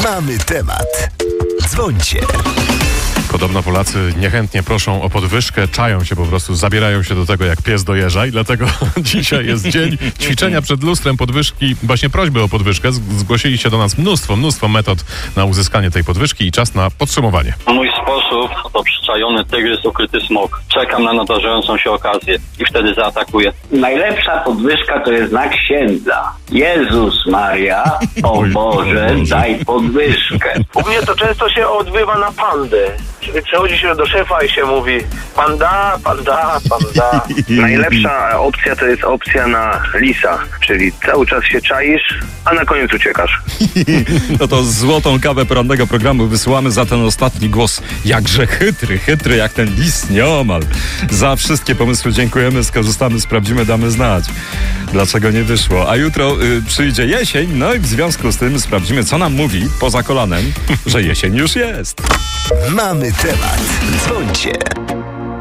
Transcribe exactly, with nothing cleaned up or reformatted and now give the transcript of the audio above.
Mamy temat. Dzwońcie. Podobno Polacy niechętnie proszą o podwyżkę, czają się po prostu, zabierają się do tego jak pies do jeża i dlatego dzisiaj jest dzień ćwiczenia przed lustrem, podwyżki, właśnie prośby o podwyżkę. Zgłosili się do nas mnóstwo, mnóstwo metod na uzyskanie tej podwyżki i czas na podsumowanie. Mój sposób to przyczajony tygrys, ukryty smok. Czekam na nadarzającą się okazję i wtedy zaatakuję. Najlepsza podwyżka to jest znak księdza. Jezus Maria, o Boże, daj podwyżkę. U mnie to często się odbywa na pandę. Czyli przychodzi się do szefa i się mówi pan da, pan da, pan da. Najlepsza opcja to jest opcja na lisa, czyli cały czas się czaisz, a na koniec uciekasz. No to złotą kawę porannego programu wysyłamy za ten ostatni głos. Jakże chytry, chytry jak ten lis, nieomal. Za wszystkie pomysły dziękujemy, skorzystamy, sprawdzimy, damy znać, dlaczego nie wyszło. A jutro y, przyjdzie jesień, no i w związku z tym sprawdzimy, co nam mówi poza kolanem, że jesień już jest. Mamy temat. Dzwońcie.